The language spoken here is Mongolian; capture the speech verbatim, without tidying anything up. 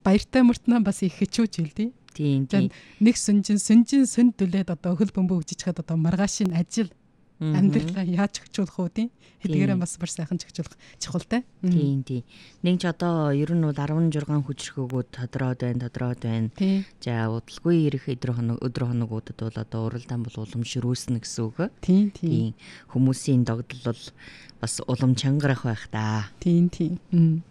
баяртай мөртнөө бас их хичүүж илдээ. Тийм тийм. Нэг сүнжин сүнжин сүнд дүлээд одоо хөл бөмбөө үжиж чад одоо маргаашийн ажил амьдралаа яаж хөгжүүлэх үү тийм. Хэдгээрээ бас бүр сайхан хөгжүүлэх чухалтай. Тийм тийм. Нэг ч одоо ер нь бол арван жургаан хүчрхөөгөө тодроод байна, тодроод байна. За удалгүй ирэх өдөр хоног өдөр хоногудад бол одоо уралдаан бол улам ширүүснэ гэсэн үг. Тийм тийм. Хүмүүсийн догдол бол бас улам чангарах байх та. Тийм тийм.